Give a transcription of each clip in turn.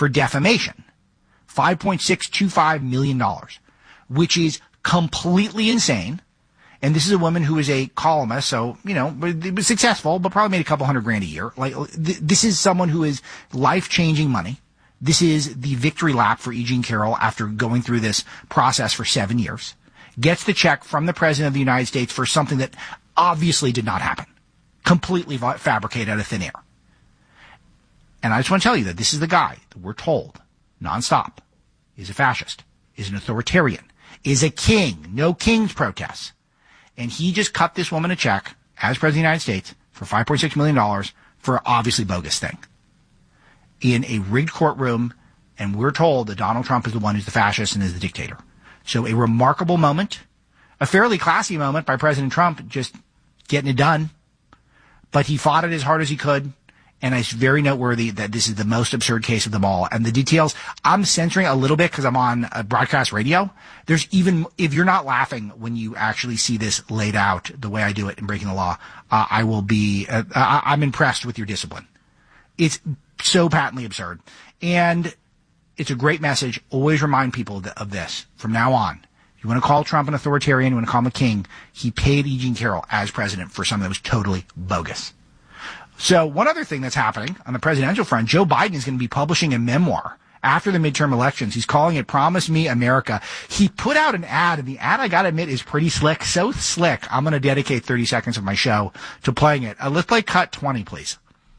for defamation. $5.625 million, which is completely insane. And this is a woman who is a columnist, so, it was successful, but probably made a couple $100,000 a year. This is someone who is life-changing money. This is the victory lap for E. Jean Carroll after going through this process for 7 years. Gets the check from the President of the United States for something that obviously did not happen. Completely fabricated out of thin air. And I just want to tell you that this is the guy that we're told, nonstop, is a fascist, is an authoritarian, is a king. No king's protests. And he just cut this woman a check, as President of the United States, for $5.6 million for an obviously bogus thing. In a rigged courtroom, and we're told that Donald Trump is the one who's the fascist and is the dictator. So a remarkable moment, a fairly classy moment by President Trump, just getting it done. But he fought it as hard as he could. And it's very noteworthy that this is the most absurd case of them all. And the details, I'm censoring a little bit because I'm on broadcast radio. There's even, if you're not laughing when you actually see this laid out the way I do it in Breaking the Law, I will be, I'm impressed with your discipline. It's so patently absurd. And it's a great message. Always remind people of this from now on. If you want to call Trump an authoritarian, you want to call him a king, he paid E. Jean Carroll as president for something that was totally bogus. So one other thing that's happening on the presidential front, Joe Biden is going to be publishing a memoir after the midterm elections. He's calling it Promise Me America. He put out an ad, and the ad, I got to admit, is pretty slick. So slick, I'm going to dedicate 30 seconds of my show to playing it. Let's play cut 20, please.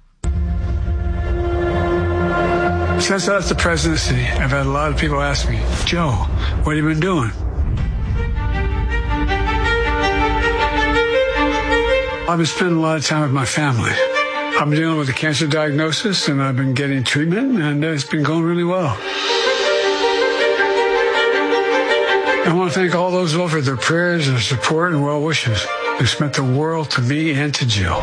Since I left the presidency, I've had a lot of people ask me, Joe, what have you been doing? I've been spending a lot of time with my family. I've been dealing with a cancer diagnosis, and I've been getting treatment, and it's been going really well. I want to thank all those who offered their prayers, their support, and well wishes. It's meant the world to me and to Jill.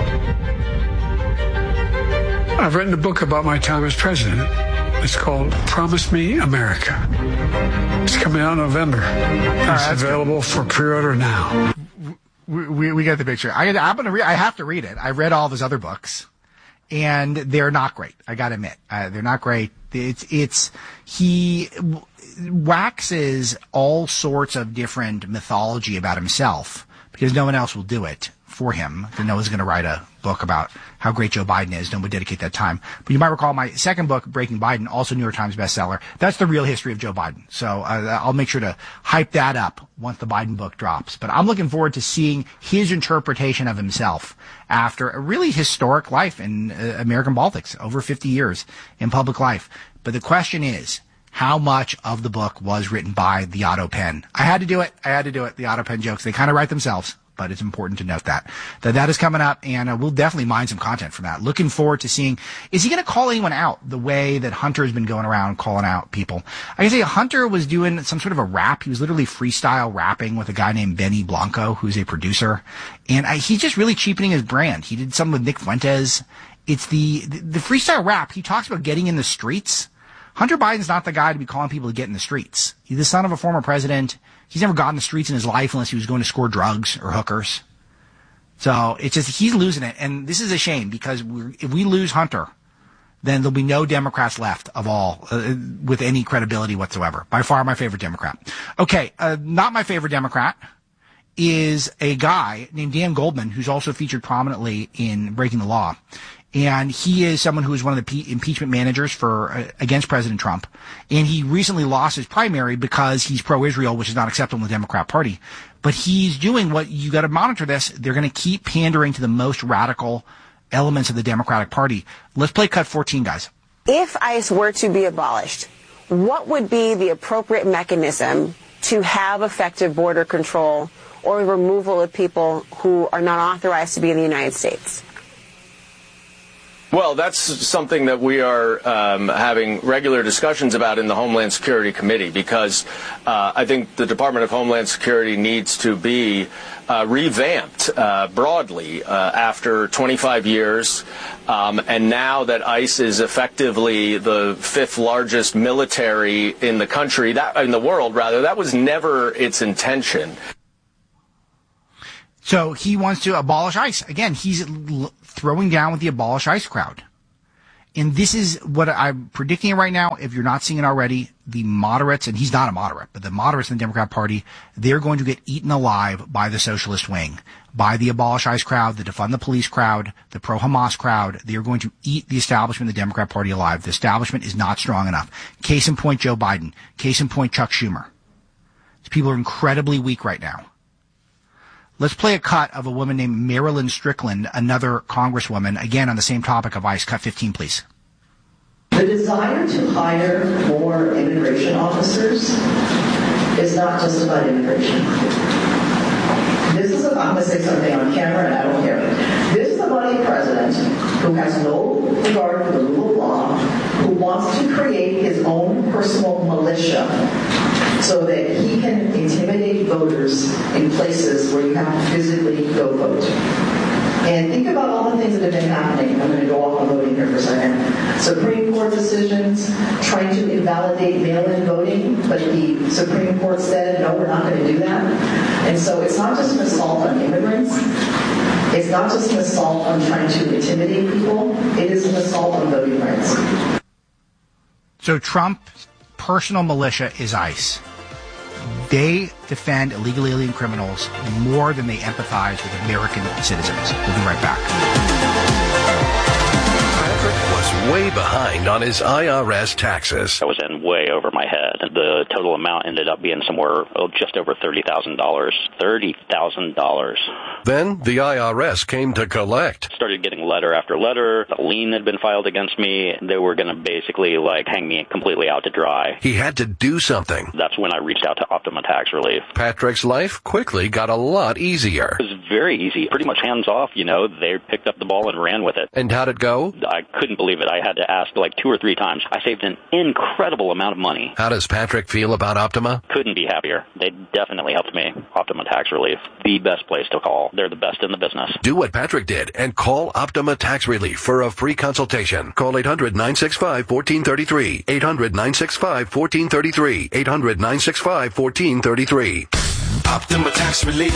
I've written a book about my time as president. It's called Promise Me America. It's coming out in November. It's available for pre-order now. We get the picture. I have to read it. I read all of his other books, and they're not great. I got to admit, they're not great. He waxes all sorts of different mythology about himself because no one else will do it for him. No one's going to write a book about how great Joe Biden is. No one would dedicate that time. But you might recall my second book, Breaking Biden, also New York Times bestseller. That's the real history of Joe Biden. So I'll make sure to hype that up once the Biden book drops. But I'm looking forward to seeing his interpretation of himself after a really historic life in American politics, over 50 years in public life. But the question is, how much of the book was written by the Otto pen? I had to do it. The Otto pen jokes, they kind of write themselves. But it's important to note that is coming up, and we'll definitely mine some content from that. Looking forward to seeing, is he going to call anyone out the way that Hunter has been going around calling out people? I can say Hunter was doing some sort of a rap. He was literally freestyle rapping with a guy named Benny Blanco, who's a producer, and he's just really cheapening his brand. He did something with Nick Fuentes. It's the freestyle rap. He talks about getting in the streets. Hunter Biden's not the guy to be calling people to get in the streets. He's the son of a former president. He's never gotten the streets in his life unless he was going to score drugs or hookers. So it's just, he's losing it. And this is a shame because if we lose Hunter, then there'll be no Democrats left of all with any credibility whatsoever. By far my favorite Democrat. Okay, not my favorite Democrat is a guy named Dan Goldman, who's also featured prominently in Breaking the Law. And he is someone who is one of the impeachment managers against President Trump. And he recently lost his primary because he's pro-Israel, which is not acceptable in the Democrat Party. But he's doing what you got to monitor this. They're going to keep pandering to the most radical elements of the Democratic Party. Let's play cut 14, guys. If ICE were to be abolished, what would be the appropriate mechanism to have effective border control or removal of people who are not authorized to be in the United States? Well, that's something that we are having regular discussions about in the Homeland Security Committee because I think the Department of Homeland Security needs to be revamped broadly after 25 years. And now that ICE is effectively the fifth largest military in the country, in the world, rather, that was never its intention. So he wants to abolish ICE. Again, he's throwing down with the abolish ICE crowd. And this is what I'm predicting right now. If you're not seeing it already, the moderates, and he's not a moderate, but the moderates in the Democrat Party, they're going to get eaten alive by the socialist wing, by the Abolish ICE crowd, the Defund the Police crowd, the pro-Hamas crowd. They are going to eat the establishment of the Democrat Party alive. The establishment is not strong enough. Case in point, Joe Biden. Case in point, Chuck Schumer. These people are incredibly weak right now. Let's play a cut of a woman named Marilyn Strickland, another congresswoman, again on the same topic of ICE. Cut 15, please. The desire to hire more immigration officers is not just about immigration. I'm going to say something on camera and I don't care. This is about a president who has no regard for the rule of law, who wants to create his own personal militia so that he can intimidate voters in places where you have to physically go vote. And think about all the things that have been happening. I'm going to go off on voting here for a second. Supreme Court decisions trying to invalidate mail-in voting, but the Supreme Court said, no, we're not going to do that. And so it's not just an assault on immigrants. It's not just an assault on trying to intimidate people. It is an assault on voting rights. So Trump's personal militia is ICE. They defend illegal alien criminals more than they empathize with American citizens. We'll be right back. Patrick was way behind on his IRS taxes. I was in way over my head. The total amount ended up being somewhere just over $30,000. $30,000. Then the IRS came to collect. Started getting letter after letter. A lien had been filed against me. They were going to basically hang me completely out to dry. He had to do something. That's when I reached out to Optima Tax Relief. Patrick's life quickly got a lot easier. It was very easy. Pretty much hands off, They picked up the ball and ran with it. And how'd it go? I couldn't believe it. I had to ask 2 or 3 times. I saved an incredible amount of money. How does Patrick feel about Optima? Couldn't be happier. They definitely helped me. Optima Tax Relief. The best place to call. They're the best in the business. Do what Patrick did and call Optima Tax Relief for a free consultation. Call 800-965-1433. 800-965-1433. 800-965-1433. Optima Tax Relief.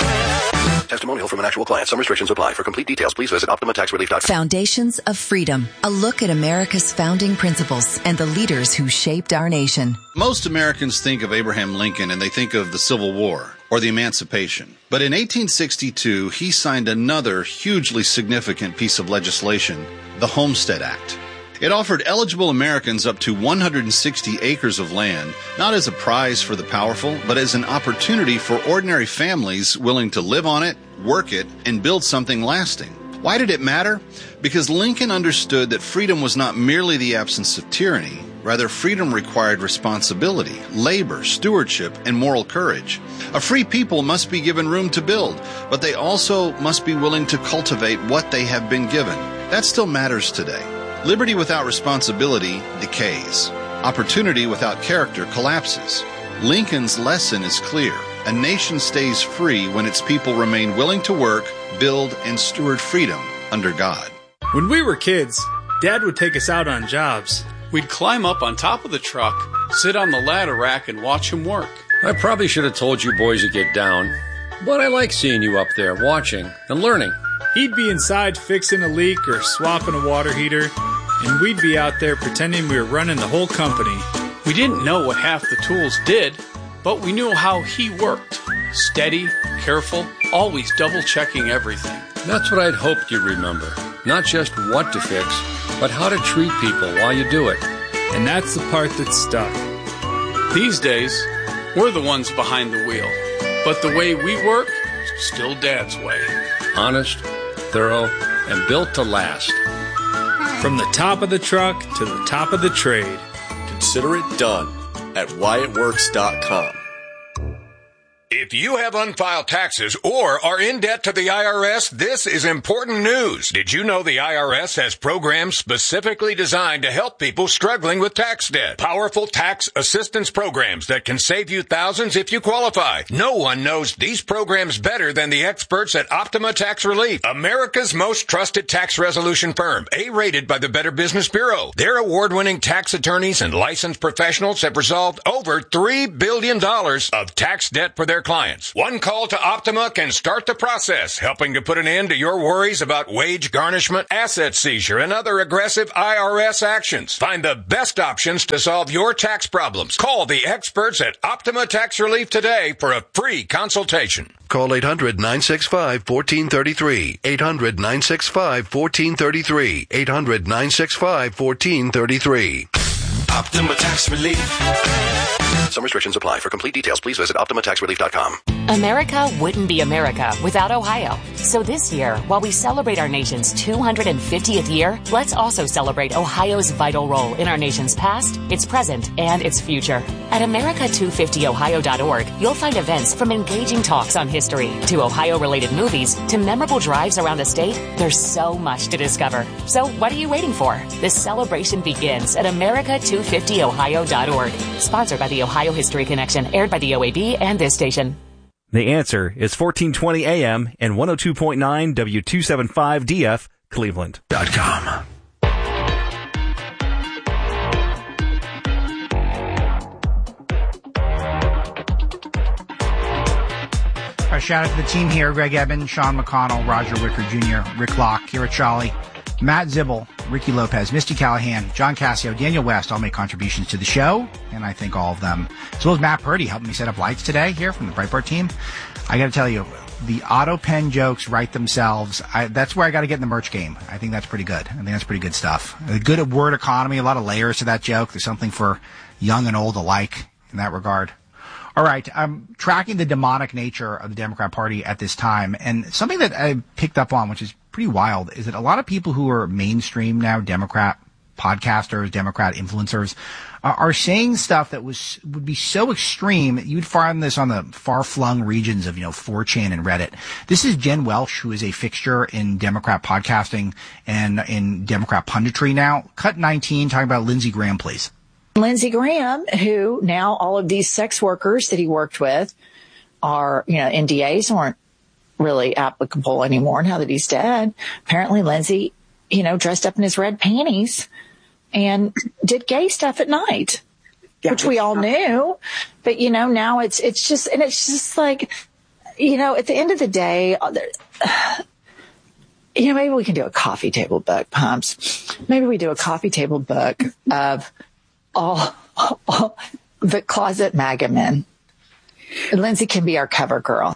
Testimonial from an actual client. Some restrictions apply. For complete details, please visit OptimaTaxRelief.com. Foundations of Freedom. A look at America's founding principles and the leaders who shaped our nation. Most Americans think of Abraham Lincoln and they think of the Civil War or the Emancipation. But in 1862, he signed another hugely significant piece of legislation, the Homestead Act. It offered eligible Americans up to 160 acres of land, not as a prize for the powerful, but as an opportunity for ordinary families willing to live on it, work it, and build something lasting. Why did it matter? Because Lincoln understood that freedom was not merely the absence of tyranny. Rather, freedom required responsibility, labor, stewardship, and moral courage. A free people must be given room to build, but they also must be willing to cultivate what they have been given. That still matters today. Liberty without responsibility decays. Opportunity without character collapses. Lincoln's lesson is clear. A nation stays free when its people remain willing to work, build, and steward freedom under God. When we were kids, Dad would take us out on jobs. We'd climb up on top of the truck, sit on the ladder rack, and watch him work. I probably should have told you boys to get down, but I like seeing you up there watching and learning. He'd be inside fixing a leak or swapping a water heater, and we'd be out there pretending we were running the whole company. We didn't know what half the tools did, but we knew how he worked. Steady, careful, always double-checking everything. That's what I'd hoped you'd remember. Not just what to fix, but how to treat people while you do it. And that's the part that stuck. These days, we're the ones behind the wheel. But the way we work, still Dad's way. Honest, thorough, and built to last. From the top of the truck to the top of the trade. Consider it done at whyitworks.com. If you have unfiled taxes or are in debt to the IRS, this is important news. Did you know the IRS has programs specifically designed to help people struggling with tax debt? Powerful tax assistance programs that can save you thousands if you qualify. No one knows these programs better than the experts at Optima Tax Relief, America's most trusted tax resolution firm, A-rated by the Better Business Bureau. Their award-winning tax attorneys and licensed professionals have resolved over $3 billion of tax debt for their their clients. One call to Optima can start the process, helping to put an end to your worries about wage garnishment, asset seizure, and other aggressive IRS actions. Find the best options to solve your tax problems. Call the experts at Optima Tax Relief today for a free consultation. Call 800-965-1433. 800-965-1433. 800-965-1433. Optima Tax Relief. Some restrictions apply. For complete details, please visit OptimaTaxRelief.com. America wouldn't be America without Ohio. So this year, while we celebrate our nation's 250th year, let's also celebrate Ohio's vital role in our nation's past, its present, and its future. At America250Ohio.org, you'll find events from engaging talks on history to Ohio-related movies to memorable drives around the state. There's so much to discover. So what are you waiting for? This celebration begins at America250Ohio.org. Sponsored by the Ohio History Connection, aired by the OAB and this station. The Answer is 1420 AM and 102.9 W275DF, Cleveland.com. Our shout out to the team here: Greg Eben, Sean McConnell, Roger Wicker Jr., Rick Locke, Kira Chawley, Matt Zibble, Ricky Lopez, Misty Callahan, John Cassio, Daniel West all make contributions to the show, and I thank all of them. As well as Matt Purdy helping me set up lights today here from the Breitbart team. I got to tell you, the auto pen jokes write themselves. That's where I got to get in the merch game. I think that's pretty good. I think that's pretty good stuff. A good word economy, a lot of layers to that joke. There's something for young and old alike in that regard. All right, I'm tracking the demonic nature of the Democrat Party at this time, and something that I picked up on, which is pretty wild, is that a lot of people who are mainstream now, Democrat podcasters, Democrat influencers, are saying stuff that would be so extreme that you'd find this on the far-flung regions of, 4chan and Reddit. This is Jen Welch, who is a fixture in Democrat podcasting and in Democrat punditry now. Cut 19, talking about Lindsey Graham, please. Lindsey Graham, who now all of these sex workers that he worked with are, NDAs aren't really applicable anymore now that he's dead. Apparently Lindsey, dressed up in his red panties and did gay stuff at night, which we all knew. But, now it's just like, at the end of the day, maybe we can do a coffee table book, Pumps. Maybe we do a coffee table book of all the closet MAGA men. Lindsey can be our cover girl.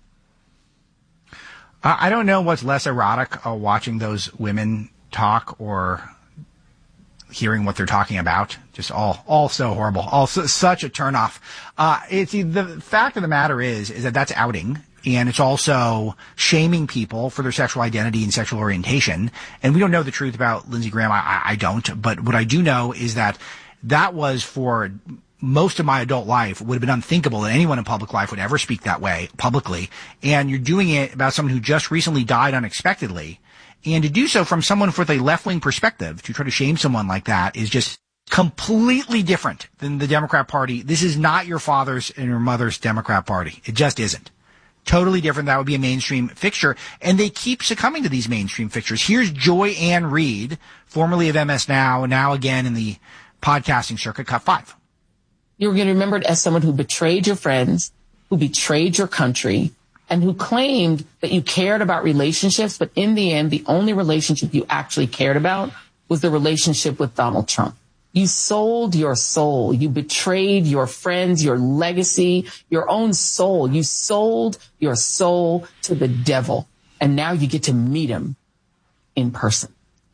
I don't know what's less erotic, watching those women talk or hearing what they're talking about. Just all so horrible. Such a turnoff. The fact of the matter is that that's outing. And it's also shaming people for their sexual identity and sexual orientation. And we don't know the truth about Lindsey Graham. I don't. But what I do know is that was for most of my adult life would have been unthinkable that anyone in public life would ever speak that way publicly. And you're doing it about someone who just recently died unexpectedly. And to do so from someone with a left-wing perspective, to try to shame someone like that is just completely different than the Democrat Party. This is not your father's and your mother's Democrat Party. It just isn't. Totally different. That would be a mainstream fixture. And they keep succumbing to these mainstream fixtures. Here's Joy Ann Reid, formerly of MS Now, now again in the podcasting circuit, cut 5. You're going to be remembered as someone who betrayed your friends, who betrayed your country, and who claimed that you cared about relationships. But in the end, the only relationship you actually cared about was the relationship with Donald Trump. You sold your soul. You betrayed your friends, your legacy, your own soul. You sold your soul to the devil. And now you get to meet him in person.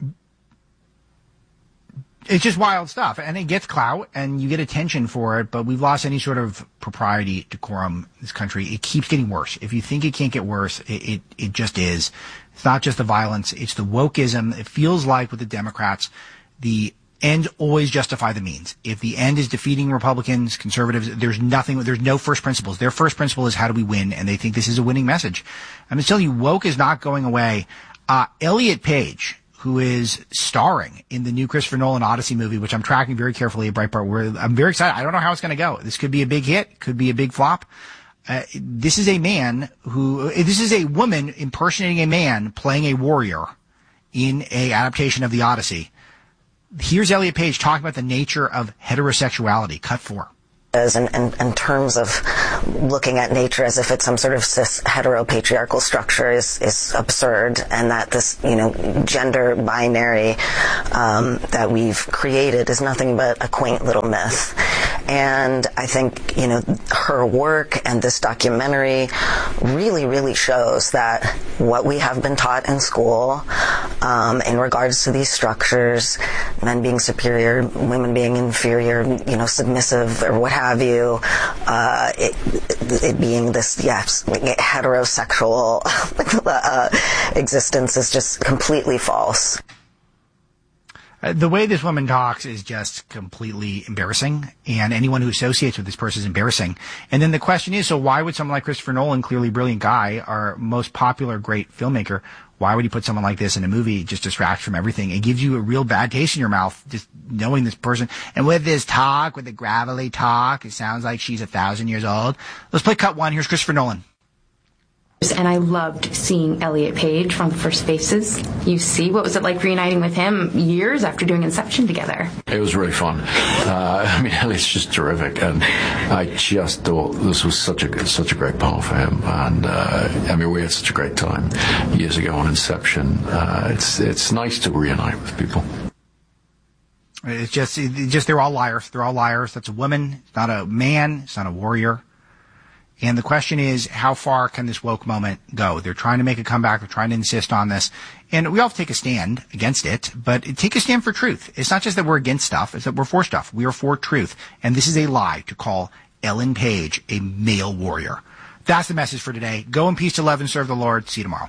It's just wild stuff. And it gets clout and you get attention for it, but we've lost any sort of propriety, decorum in this country. It keeps getting worse. If you think it can't get worse, it just is. It's not just the violence. It's the wokeism. It feels like with the Democrats, the ends always justify the means. If the end is defeating Republicans, conservatives, there's no first principles. Their first principle is how do we win, and they think this is a winning message. I'm just telling you, woke is not going away. Elliot Page, who is starring in the new Christopher Nolan Odyssey movie, which I'm tracking very carefully at Breitbart, where I'm very excited. I don't know how it's going to go. This could be a big hit, could be a big flop. This is a woman impersonating a man playing a warrior in a adaptation of the Odyssey. Here's Elliot Page talking about the nature of heterosexuality. Cut 4. In terms of looking at nature as if it's some sort of cis heteropatriarchal structure is absurd, and that this, gender binary that we've created is nothing but a quaint little myth. And I think, her work and this documentary really, really shows that what we have been taught in school in regards to these structures, men being superior, women being inferior, submissive or what have you, it being this, heterosexual existence is just completely false. The way this woman talks is just completely embarrassing, and anyone who associates with this person is embarrassing. And then the question is, so why would someone like Christopher Nolan, clearly brilliant guy, our most popular great filmmaker, why would he put someone like this in a movie? It just distracts from everything. It gives you a real bad taste in your mouth, just knowing this person. And with this talk, with the gravelly talk, it sounds like she's 1,000 years old. Let's play cut one. Here's Christopher Nolan. And I loved seeing Elliot Page from The First Faces. You see, what was it like reuniting with him years after doing Inception together? It was really fun. Elliot's just terrific, and I just thought this was such a great part for him. And we had such a great time years ago on Inception. It's nice to reunite with people. It's just they're all liars. They're all liars. That's a woman. It's not a man. It's not a warrior. And the question is, how far can this woke moment go? They're trying to make a comeback. They're trying to insist on this. And we all have to take a stand against it, but take a stand for truth. It's not just that we're against stuff. It's that we're for stuff. We are for truth. And this is a lie to call Ellen Page a male warrior. That's the message for today. Go in peace to love and serve the Lord. See you tomorrow.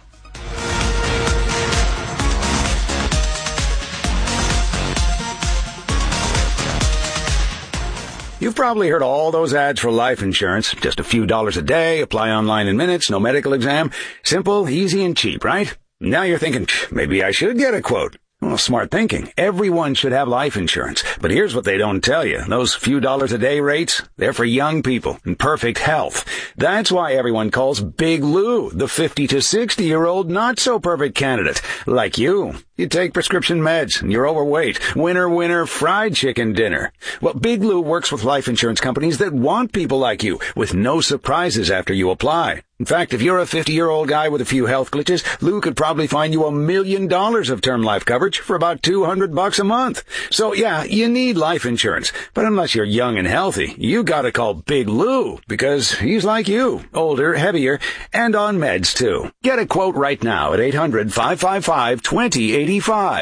You've probably heard all those ads for life insurance. Just a few dollars a day, apply online in minutes, no medical exam. Simple, easy, and cheap, right? Now you're thinking, maybe I should get a quote. Well, smart thinking. Everyone should have life insurance. But here's what they don't tell you. Those few dollars a day rates, they're for young people in perfect health. That's why everyone calls Big Lou the 50 to 60-year-old not-so-perfect candidate. Like you. You take prescription meds, and you're overweight. Winner, fried chicken dinner. Well, Big Lou works with life insurance companies that want people like you, with no surprises after you apply. In fact, if you're a 50-year-old guy with a few health glitches, Lou could probably find you $1 million of term life coverage for about $200 a month. So yeah, you need life insurance. But unless you're young and healthy, you gotta call Big Lou, because he's like you, older, heavier, and on meds too. Get a quote right now at 800-555-2085.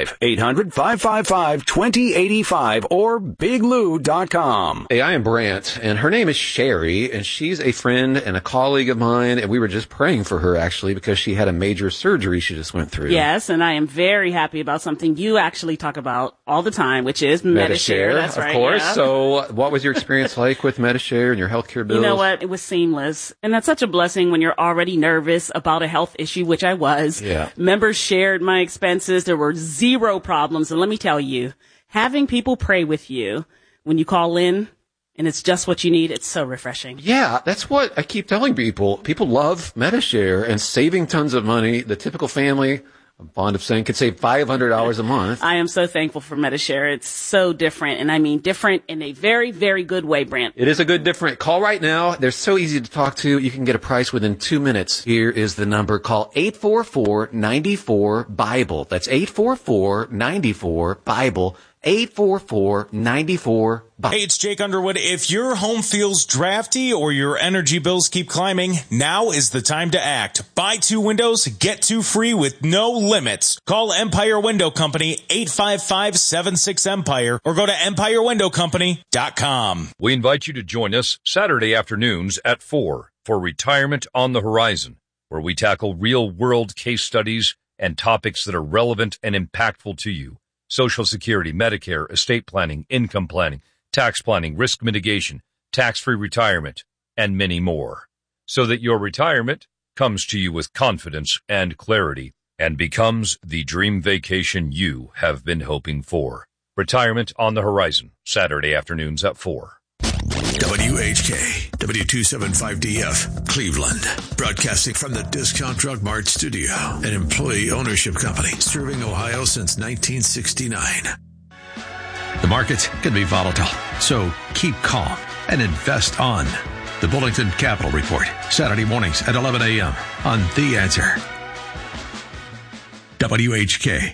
800-555-2085 or biglou.com. Hey, I am Brant, and her name is Sherry, and she's a friend and a colleague of mine, and we were just praying for her, actually, because she had a major surgery she just went through. Yes, and I am very happy about something you actually talk about all the time, which is Medi-Share. That's right, of course. Yeah. So what was your experience like with Medi-Share and your healthcare bills? You know what? It was seamless. And that's such a blessing when you're already nervous about a health issue, which I was. Yeah. Members shared my expenses. There were zero problems. And let me tell you, having people pray with you when you call in, and it's just what you need, it's so refreshing. Yeah, that's what I keep telling people. People love Medi-Share and saving tons of money. The typical family, I'm fond of saying, could save $500 a month. I am so thankful for Medi-Share. It's so different, and I mean different in a very, very good way, Brant. It is a good different. Call right now. They're so easy to talk to. You can get a price within 2 minutes. Here is the number. Call 844-94-BIBLE. That's 844-94-BIBLE. 844-94. Hey, it's Jake Underwood. If your home feels drafty or your energy bills keep climbing, now is the time to act. Buy 2 windows, get 2 free with no limits. Call Empire Window Company, 855-76-EMPIRE, or go to EmpireWindowCompany.com. We invite you to join us Saturday afternoons at 4 for Retirement on the Horizon, where we tackle real-world case studies and topics that are relevant and impactful to you. Social Security, Medicare, estate planning, income planning, tax planning, risk mitigation, tax-free retirement, and many more, so that your retirement comes to you with confidence and clarity and becomes the dream vacation you have been hoping for. Retirement on the Horizon, Saturday afternoons at 4. WHK, W275DF, Cleveland. Broadcasting from the Discount Drug Mart studio, an employee ownership company serving Ohio since 1969. The markets can be volatile, so keep calm and invest on The Bullington Capital Report, Saturday mornings at 11 a.m. on The Answer. WHK.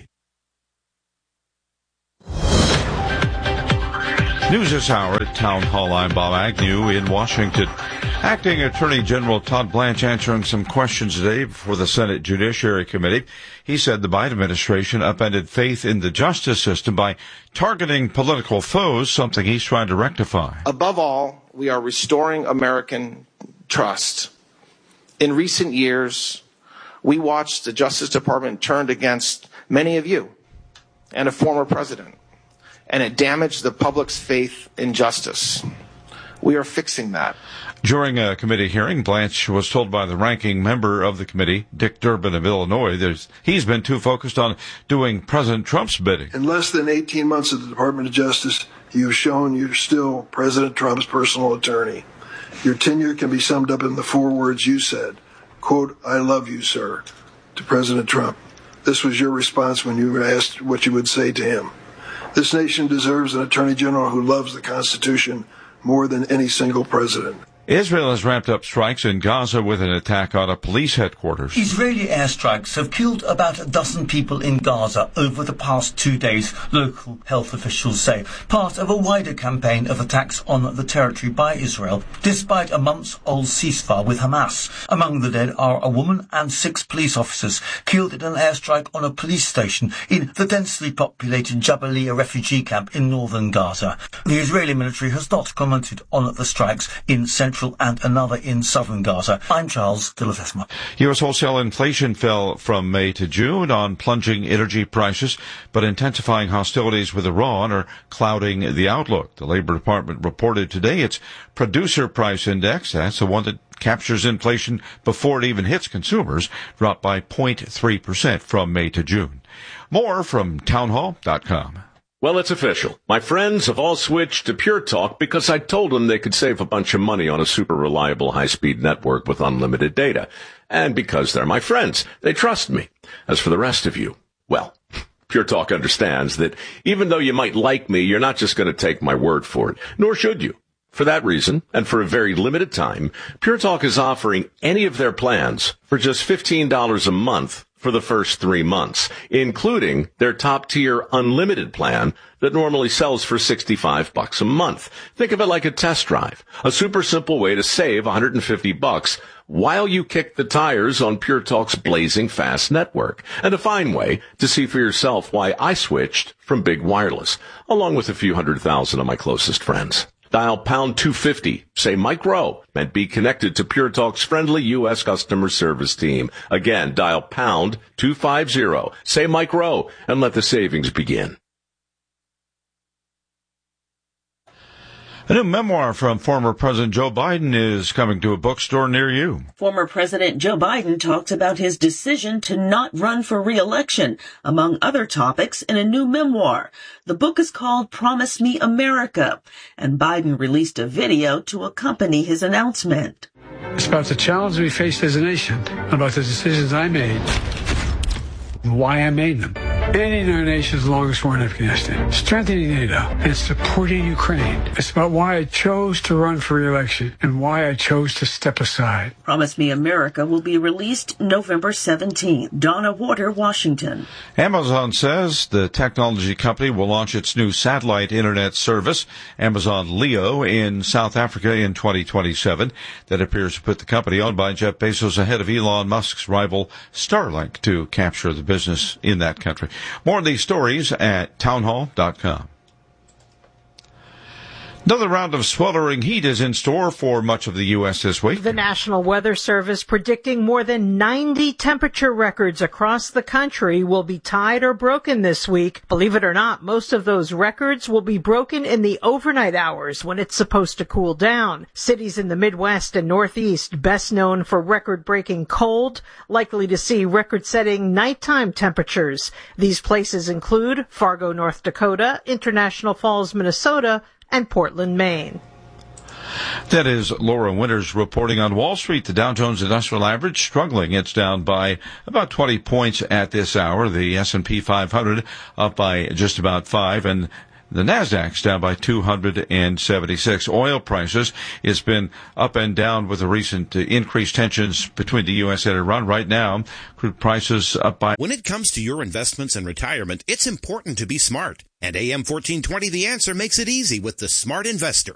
News this hour at Town Hall. I'm Bob Agnew in Washington. Acting Attorney General Todd Blanche answering some questions today before the Senate Judiciary Committee. He said the Biden administration upended faith in the justice system by targeting political foes, something he's trying to rectify. Above all, we are restoring American trust. In recent years, we watched the Justice Department turned against many of you and a former president, and it damaged the public's faith in justice. We are fixing that. During a committee hearing, Blanche was told by the ranking member of the committee, Dick Durbin of Illinois, that he's been too focused on doing President Trump's bidding. In less than 18 months at the Department of Justice, you've shown you're still President Trump's personal attorney. Your tenure can be summed up in the 4 words you said, quote, "I love you, sir," to President Trump. This was your response when you were asked what you would say to him. This nation deserves an attorney general who loves the Constitution more than any single president. Israel has ramped up strikes in Gaza with an attack on a police headquarters. Israeli airstrikes have killed about a dozen people in Gaza over the past 2 days, local health officials say, part of a wider campaign of attacks on the territory by Israel, despite a months-old ceasefire with Hamas. Among the dead are a woman and 6 police officers killed in an airstrike on a police station in the densely populated Jabalia refugee camp in northern Gaza. The Israeli military has not commented on the strikes in central and another in southern Gaza. I'm Charles de Ledesma. U.S. wholesale inflation fell from May to June on plunging energy prices, but intensifying hostilities with Iran are clouding the outlook. The Labor Department reported today its producer price index, that's the one that captures inflation before it even hits consumers, dropped by 0.3% from May to June. More from townhall.com. Well, it's official. My friends have all switched to Pure Talk because I told them they could save a bunch of money on a super reliable high-speed network with unlimited data. And because they're my friends, they trust me. As for the rest of you, well, Pure Talk understands that even though you might like me, you're not just going to take my word for it, nor should you. For that reason, and for a very limited time, Pure Talk is offering any of their plans for just $15 a month for the first 3 months, including their top-tier unlimited plan that normally sells for $65 a month. Think of it like a test drive, a super simple way to save $150 while you kick the tires on Pure Talk's blazing fast network, and a fine way to see for yourself why I switched from big wireless, along with a few 100,000 of my closest friends. Dial pound 250, say Mike Rowe, and be connected to Pure Talk's friendly U.S. customer service team. Again, dial pound 250, say Mike Rowe, and let the savings begin. A new memoir from former President Joe Biden is coming to a bookstore near you. Former President Joe Biden talks about his decision to not run for re-election, among other topics, in a new memoir. The book is called Promise Me America, and Biden released a video to accompany his announcement. It's about the challenge we faced as a nation, about the decisions I made, and why I made them. Ending our nation's longest war in Afghanistan, strengthening NATO, and supporting Ukraine. It's about why I chose to run for re-election and why I chose to step aside. Promise Me America will be released November 17th. Donna Warder, Washington. Amazon says the technology company will launch its new satellite internet service, Amazon Leo, in South Africa in 2027. That appears to put the company owned by Jeff Bezos ahead of Elon Musk's rival Starlink to capture the business in that country. More of these stories at townhall.com. Another round of sweltering heat is in store for much of the U.S. this week. The National Weather Service predicting more than 90 temperature records across the country will be tied or broken this week. Believe it or not, most of those records will be broken in the overnight hours when it's supposed to cool down. Cities in the Midwest and Northeast, best known for record-breaking cold, likely to see record-setting nighttime temperatures. These places include Fargo, North Dakota, International Falls, Minnesota, and Portland, Maine. That is Laura Winters reporting on Wall Street. The Dow Jones Industrial Average struggling. It's down by about 20 points at this hour. The S&P 500 up by just about 5, and The Nasdaq's down by 276. Oil prices, it's been up and down with the recent increased tensions between the U.S. and Iran. Right now, crude prices up by... When it comes to your investments and retirement, it's important to be smart. And AM 1420 The Answer makes it easy with the Smart Investor.